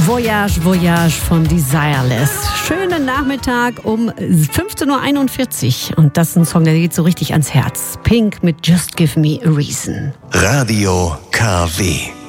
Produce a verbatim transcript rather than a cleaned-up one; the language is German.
Voyage, Voyage von Desireless. Schönen Nachmittag um fünfzehn Uhr einundvierzig. Und das ist ein Song, der geht so richtig ans Herz. Pink mit Just Give Me a Reason. Radio K W.